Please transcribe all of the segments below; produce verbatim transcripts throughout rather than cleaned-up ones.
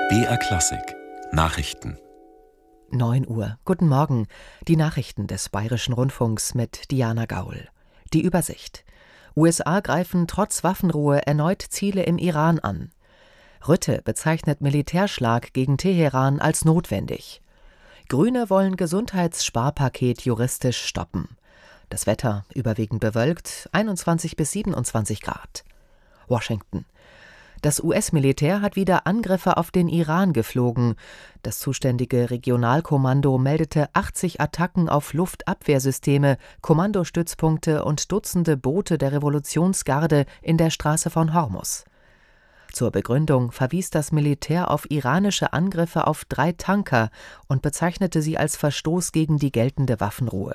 B R Klassik Nachrichten. neun Uhr. Guten Morgen. Die Nachrichten des Bayerischen Rundfunks mit Diana Gaul. Die Übersicht. U S A greifen trotz Waffenruhe erneut Ziele im Iran an. Rütte bezeichnet Militärschlag gegen Teheran als notwendig. Grüne wollen Gesundheitssparpaket juristisch stoppen. Das Wetter überwiegend bewölkt, einundzwanzig bis siebenundzwanzig Grad. Washington. Das U S-Militär hat wieder Angriffe auf den Iran geflogen. Das zuständige Regionalkommando meldete achtzig Attacken auf Luftabwehrsysteme, Kommandostützpunkte und Dutzende Boote der Revolutionsgarde in der Straße von Hormuz. Zur Begründung verwies das Militär auf iranische Angriffe auf drei Tanker und bezeichnete sie als Verstoß gegen die geltende Waffenruhe.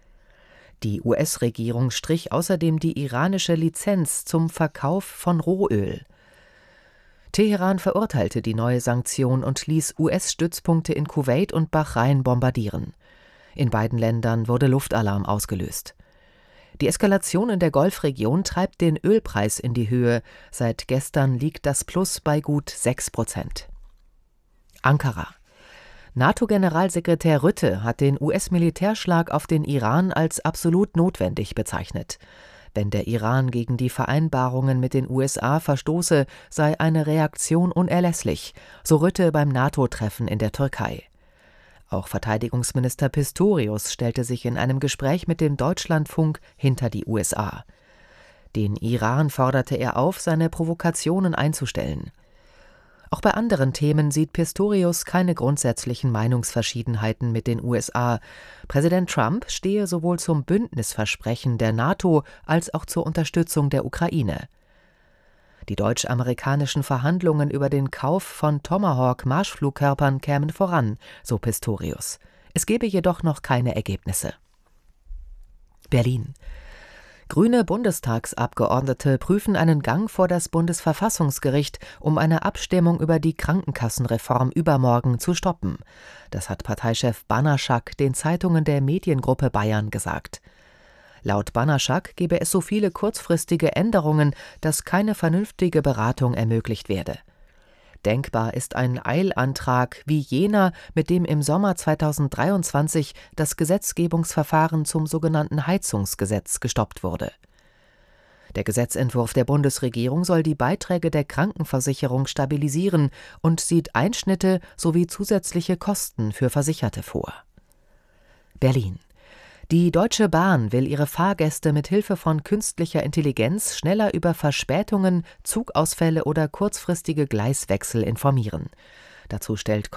Die U S-Regierung strich außerdem die iranische Lizenz zum Verkauf von Rohöl. Teheran verurteilte die neue Sanktion und ließ U S-Stützpunkte in Kuwait und Bahrain bombardieren. In beiden Ländern wurde Luftalarm ausgelöst. Die Eskalation in der Golfregion treibt den Ölpreis in die Höhe. Seit gestern liegt das Plus bei gut sechs Prozent. Ankara. NATO-Generalsekretär Rütte hat den U S-Militärschlag auf den Iran als absolut notwendig bezeichnet. Wenn der Iran gegen die Vereinbarungen mit den U S A verstoße, sei eine Reaktion unerlässlich, so Rütte beim NATO-Treffen in der Türkei. Auch Verteidigungsminister Pistorius stellte sich in einem Gespräch mit dem Deutschlandfunk hinter die U S A. Den Iran forderte er auf, seine Provokationen einzustellen. Auch bei anderen Themen sieht Pistorius keine grundsätzlichen Meinungsverschiedenheiten mit den U S A. Präsident Trump stehe sowohl zum Bündnisversprechen der NATO als auch zur Unterstützung der Ukraine. Die deutsch-amerikanischen Verhandlungen über den Kauf von Tomahawk-Marschflugkörpern kämen voran, so Pistorius. Es gebe jedoch noch keine Ergebnisse. Berlin. Grüne Bundestagsabgeordnete prüfen einen Gang vor das Bundesverfassungsgericht, um eine Abstimmung über die Krankenkassenreform übermorgen zu stoppen. Das hat Parteichef Banaschak den Zeitungen der Mediengruppe Bayern gesagt. Laut Banaschak gebe es so viele kurzfristige Änderungen, dass keine vernünftige Beratung ermöglicht werde. Denkbar ist ein Eilantrag wie jener, mit dem im Sommer zweitausenddreiundzwanzig das Gesetzgebungsverfahren zum sogenannten Heizungsgesetz gestoppt wurde. Der Gesetzentwurf der Bundesregierung soll die Beiträge der Krankenversicherung stabilisieren und sieht Einschnitte sowie zusätzliche Kosten für Versicherte vor. Berlin. Die Deutsche Bahn will ihre Fahrgäste mit Hilfe von künstlicher Intelligenz schneller über Verspätungen, Zugausfälle oder kurzfristige Gleiswechsel informieren. Dazu stellt